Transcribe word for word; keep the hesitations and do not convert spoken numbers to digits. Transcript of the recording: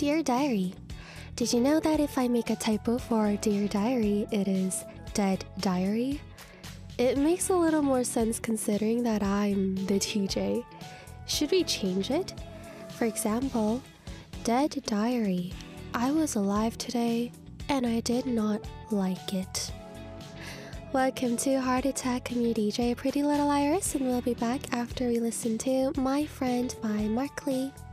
Dear Diary. Did you know that if I make a typo for Dear Diary, it is Dead Diary? It makes a little more sense considering that I'm the T J. Should we change it? For example, Dead Diary. I was alive today and I did not like it. Welcome to Heart Attack. I'm your D J, Pretty Little Iris, and we'll be back after we listen to My Friend by Mark Lee.